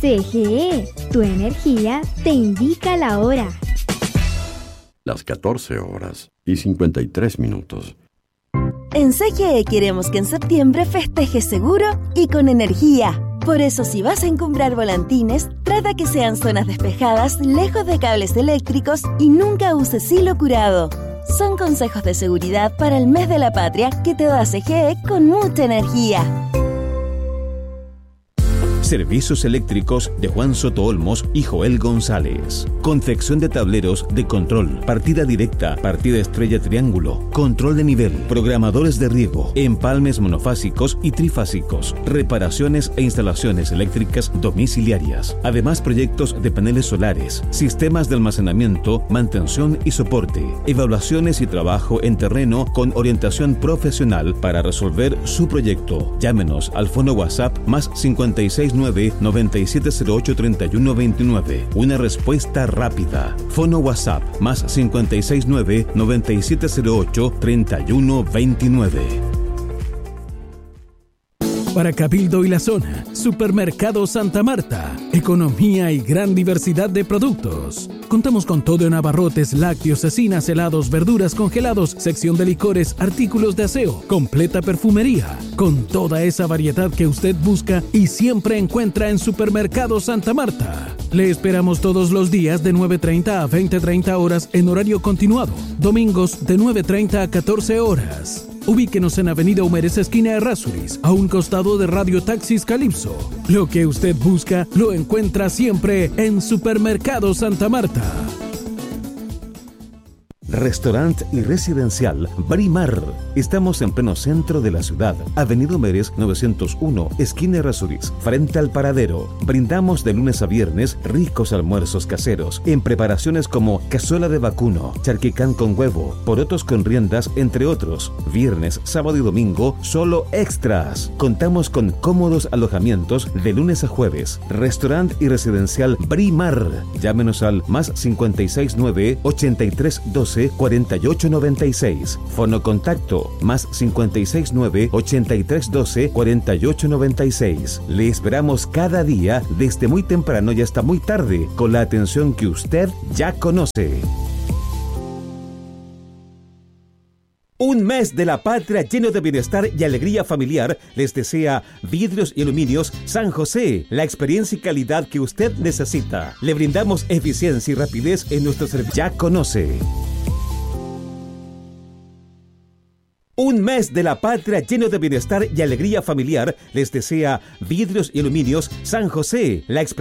CGE, tu energía te indica la hora. Las 14:53. En CGE queremos que en septiembre festejes seguro y con energía. Por eso, si vas a encumbrar volantines, trata que sean zonas despejadas, lejos de cables eléctricos y nunca uses hilo curado. Son consejos de seguridad para el mes de la patria que te da CGE con mucha energía. Servicios eléctricos de Juan Soto Olmos y Joel González. Confección de tableros de control, partida directa, partida estrella triángulo, control de nivel, programadores de riego, empalmes monofásicos y trifásicos, reparaciones e instalaciones eléctricas domiciliarias. Además, proyectos de paneles solares, sistemas de almacenamiento, mantención y soporte, evaluaciones y trabajo en terreno con orientación profesional para resolver su proyecto. Llámenos al fono WhatsApp más 569-9708-3129. Una respuesta rápida. Fono WhatsApp más 569-9708-3129. Para Cabildo y la zona, Supermercado Santa Marta. Economía y gran diversidad de productos. Contamos con todo en abarrotes, lácteos, cecinas, helados, verduras, congelados, sección de licores, artículos de aseo, completa perfumería. Con toda esa variedad que usted busca y siempre encuentra en Supermercado Santa Marta. Le esperamos todos los días de 9:30 a 20:30 horas en horario continuado. Domingos de 9:30 a 14 horas. Ubíquenos en Avenida Humeres, esquina Errázuriz, a un costado de Radio Taxis Calypso. Lo que usted busca, lo encuentra siempre en Supermercado Santa Marta. Restaurante y residencial Brimar. Estamos en pleno centro de la ciudad. Avenida Humeres 901, esquina Errázuriz, frente al paradero. Brindamos de lunes a viernes ricos almuerzos caseros en preparaciones como cazuela de vacuno, charquicán con huevo, porotos con riendas, entre otros. Viernes, sábado y domingo, solo extras. Contamos con cómodos alojamientos de lunes a jueves. Restaurante y residencial Brimar. Llámenos al más 569-8312-4896. Fono contacto más 569-8312-4896. Le esperamos cada día desde muy temprano y hasta muy tarde con la atención que usted ya conoce. Un mes de la patria lleno de bienestar y alegría familiar les desea Vidrios y Aluminios San José, la experiencia y calidad que usted necesita. Le brindamos eficiencia y rapidez en nuestro servicio. Ya conoce. Un mes de la patria lleno de bienestar y alegría familiar les desea Vidrios y Aluminios San José, la experiencia